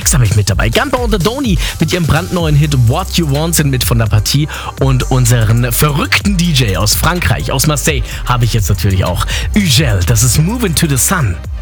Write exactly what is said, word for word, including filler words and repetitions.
Tracks habe ich mit dabei. Gamba und Adoni mit ihrem brandneuen Hit What You Want sind mit von der Partie. Und unseren verrückten D J aus Frankreich, aus Marseille, habe ich jetzt natürlich auch. Ugel, das ist Moving to the Sun.